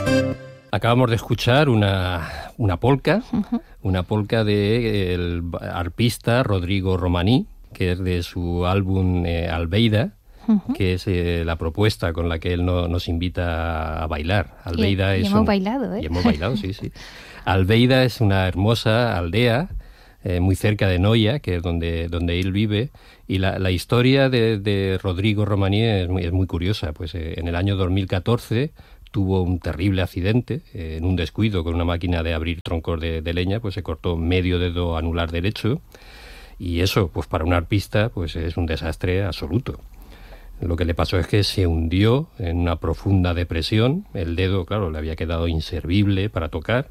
Acabamos de escuchar una polca, una polca del arpista Rodrigo Romaní, que es de su álbum Albeida, que es la propuesta con la que él nos invita a bailar. Albeida y hemos bailado, ¿eh? Y hemos bailado, sí. Albeida es una hermosa aldea muy cerca de Noia, que es donde él vive, y la historia de Rodrigo Romaní es muy curiosa. Pues en el año 2014 tuvo un terrible accidente en un descuido con una máquina de abrir troncos de leña, pues se cortó medio dedo anular derecho, y eso, pues para un arpista, pues es un desastre absoluto. Lo que le pasó es que se hundió en una profunda depresión, el dedo, claro, le había quedado inservible para tocar,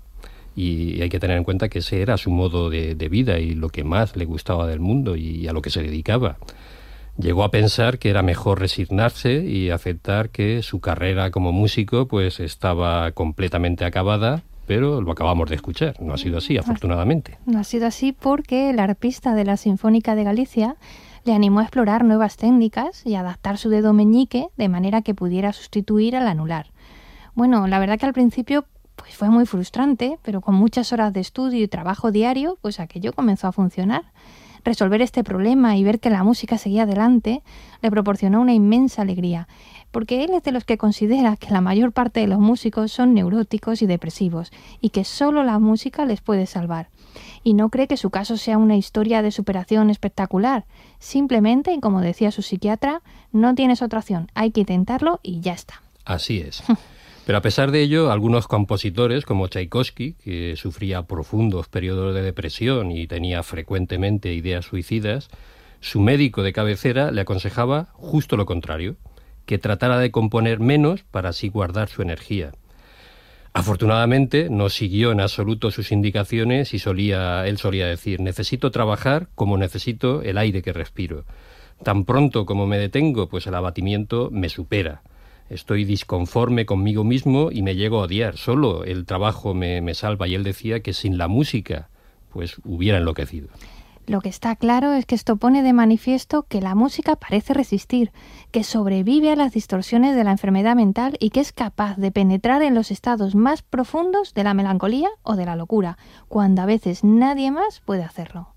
y hay que tener en cuenta que ese era su modo de vida y lo que más le gustaba del mundo y a lo que se dedicaba. Llegó a pensar que era mejor resignarse y aceptar que su carrera como músico pues estaba completamente acabada, pero lo acabamos de escuchar. No ha sido así, afortunadamente. No ha sido así porque el arpista de la Sinfónica de Galicia le animó a explorar nuevas técnicas y adaptar su dedo meñique de manera que pudiera sustituir al anular. Bueno, la verdad que al principio pues fue muy frustrante, pero con muchas horas de estudio y trabajo diario, pues aquello comenzó a funcionar. Resolver este problema y ver que la música seguía adelante le proporcionó una inmensa alegría, porque él es de los que considera que la mayor parte de los músicos son neuróticos y depresivos y que solo la música les puede salvar. Y no cree que su caso sea una historia de superación espectacular. Simplemente, y como decía su psiquiatra, no tienes otra opción, hay que intentarlo y ya está. Así es. Pero a pesar de ello, algunos compositores, como Tchaikovsky, que sufría profundos periodos de depresión y tenía frecuentemente ideas suicidas, su médico de cabecera le aconsejaba justo lo contrario, que tratara de componer menos para así guardar su energía. Afortunadamente, no siguió en absoluto sus indicaciones y él solía decir: necesito trabajar como necesito el aire que respiro. Tan pronto como me detengo, pues el abatimiento me supera. Estoy disconforme conmigo mismo y me llego a odiar. Solo el trabajo me salva. Y él decía que sin la música, pues hubiera enloquecido. Lo que está claro es que esto pone de manifiesto que la música parece resistir, que sobrevive a las distorsiones de la enfermedad mental y que es capaz de penetrar en los estados más profundos de la melancolía o de la locura, cuando a veces nadie más puede hacerlo.